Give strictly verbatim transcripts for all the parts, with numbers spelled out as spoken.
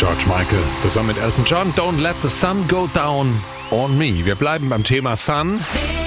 George Michael zusammen mit Elton John. Don't let the sun go down on me. Wir bleiben beim Thema Sun.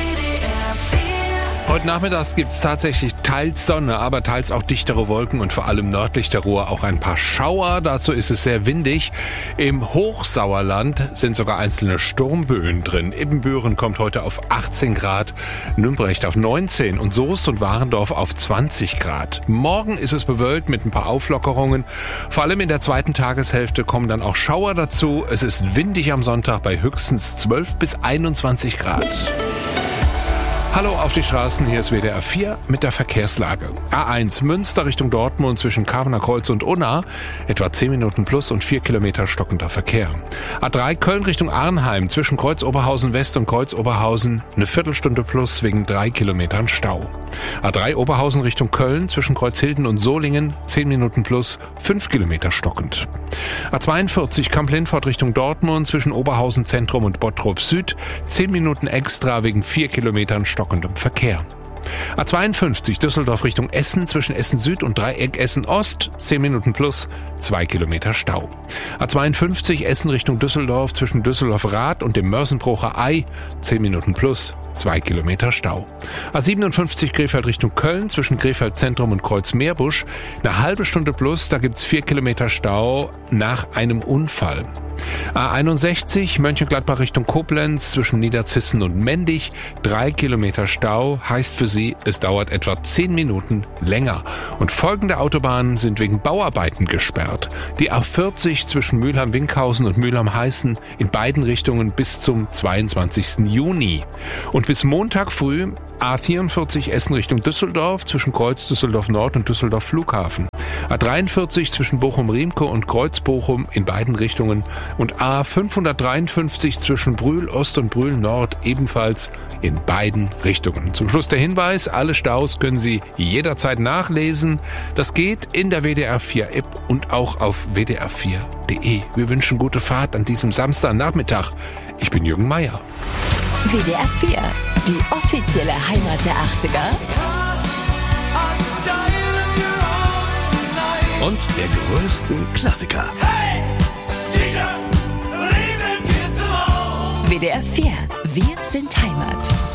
Heute Nachmittag gibt es tatsächlich teils Sonne, aber teils auch dichtere Wolken und vor allem nördlich der Ruhr auch ein paar Schauer. Dazu ist es sehr windig. Im Hochsauerland sind sogar einzelne Sturmböen drin. Ibbenbüren kommt heute auf achtzehn Grad, Nümbrecht auf neunzehn und Soest und Warendorf auf zwanzig Grad. Morgen ist es bewölkt mit ein paar Auflockerungen. Vor allem in der zweiten Tageshälfte kommen dann auch Schauer dazu. Es ist windig am Sonntag bei höchstens zwölf bis einundzwanzig Grad. Hallo auf die Straßen, hier ist W D R vier mit der Verkehrslage. A eins Münster Richtung Dortmund zwischen Karbener Kreuz und Unna, etwa zehn Minuten plus und vier Kilometer stockender Verkehr. A drei Köln Richtung Arnheim zwischen Kreuz Oberhausen West und Kreuz Oberhausen, eine Viertelstunde plus wegen drei Kilometern Stau. A drei Oberhausen Richtung Köln zwischen Kreuzhilden und Solingen, zehn Minuten plus, fünf Kilometer stockend. A zweiundvierzig Kamp-Lindfort Richtung Dortmund zwischen Oberhausen Zentrum und Bottrop Süd, zehn Minuten extra wegen vier Kilometern stockendem Verkehr. A zweiundfünfzig Düsseldorf Richtung Essen zwischen Essen Süd und Dreieck Essen Ost, zehn Minuten plus, zwei Kilometer Stau. A zweiundfünfzig Essen Richtung Düsseldorf zwischen Düsseldorf Rath und dem Mörsenbrucher Ei, zehn Minuten plus, zwei Kilometer Stau. A siebenundfünfzig Krefeld Richtung Köln zwischen Krefeld Zentrum und Kreuz Meerbusch, eine halbe Stunde plus, da gibt's vier Kilometer Stau nach einem Unfall. A einundsechzig Mönchengladbach Richtung Koblenz zwischen Niederzissen und Mendig, drei Kilometer Stau, heißt für Sie, es dauert etwa zehn Minuten länger. Und folgende Autobahnen sind wegen Bauarbeiten gesperrt. Die A vierzig zwischen Mülheim-Winkhausen und Mülheim-Heißen in beiden Richtungen bis zum zweiundzwanzigsten Juni. Und bis Montag früh A vierundvierzig Essen Richtung Düsseldorf zwischen Kreuz Düsseldorf Nord und Düsseldorf Flughafen. A dreiundvierzig zwischen Bochum-Riemke und Kreuz-Bochum in beiden Richtungen und A fünfhundertdreiundfünfzig zwischen Brühl Ost und Brühl Nord ebenfalls in beiden Richtungen. Zum Schluss der Hinweis, alle Staus können Sie jederzeit nachlesen. Das geht in der W D R vier App und auch auf w d r vier punkt d e. Wir wünschen gute Fahrt an diesem Samstagnachmittag. Ich bin Jürgen Meier. W D R vier, die offizielle Heimat der achtziger. Und der größten Klassiker. Hey, Teacher, W D R vier, wir sind Heimat.